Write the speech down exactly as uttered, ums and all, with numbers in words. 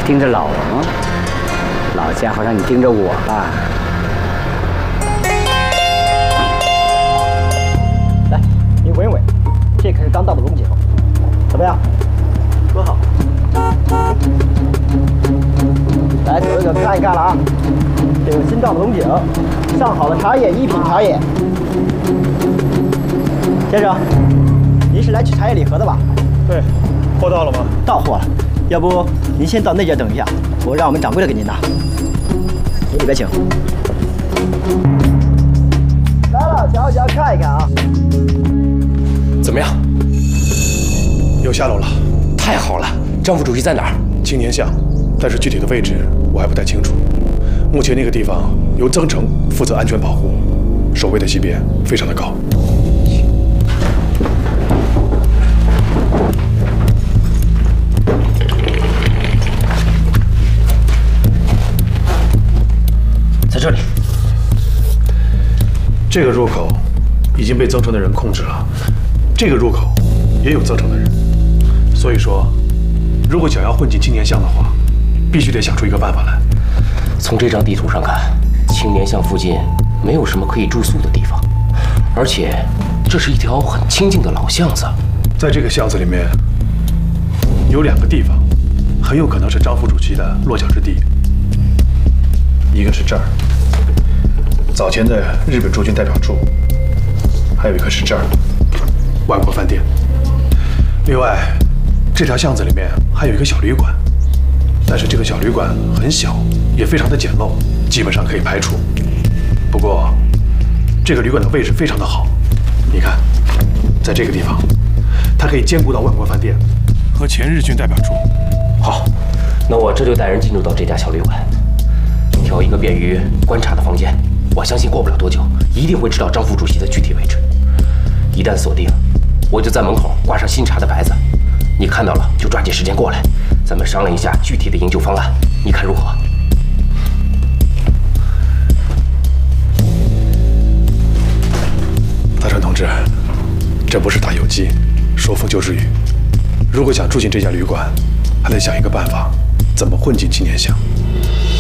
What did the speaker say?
盯着老王，老家伙让你盯着我了。 来，你闻一闻，这可是刚倒的龙井，怎么样？多好。来，走一走，看一看了啊。这有新倒的龙井，上好的茶叶，一品茶叶。先生，您是来取茶叶礼盒的吧？ 对，货到了吗？ 到货了。要不您先到那间等一下，我让我们掌柜的给您拿。您里边请。来了，瞧瞧，看一看啊。 怎么样？ 有下落了。 太好了！张副主席在哪儿？ 青年巷，但是具体的位置我还不太清楚。目前那个地方由曾成负责安全保护，守卫的级别非常的高。 在这里。 这个入口已经被曾成的人控制了，这个入口也有曾成的人，所以说，如果想要混进青年巷的话，必须得想出一个办法来。 从这张地图上看，青年巷附近没有什么可以住宿的地方，而且这是一条很清静的老巷子。 在这个巷子里面，有两个地方，很有可能是张副主席的落脚之地。一个是这儿，早前的日本驻军代表处；还有一个是这儿，万国饭店。另外，这条巷子里面还有一个小旅馆，但是这个小旅馆很小，也非常的简陋，基本上可以排除。不过，这个旅馆的位置非常的好，你看，在这个地方，它可以兼顾到万国饭店和前日军代表处。 好，那我这就带人进入到这家小旅馆，挑一个便于观察的房间。我相信过不了多久，一定会知道张副主席的具体位置。一旦锁定，我就在门口挂上新查的牌子。你看到了就抓紧时间过来，咱们商量一下具体的营救方案，你看如何？ 大川同志，这不是打游击，说风就是雨。如果想住进这家旅馆，还得想一个办法，怎么混进青年巷。